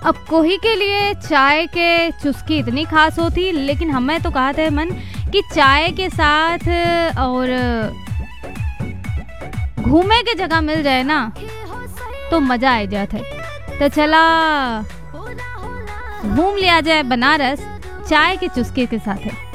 अब कोही के लिए चाय के चुस्की इतनी खास होती, लेकिन हमें तो कहा था मन कि चाय के साथ और घूमे के जगह मिल जाए ना तो मजा आ जाता है। तो चला घूम लिया जाए बनारस चाय के चुस्के के साथ है।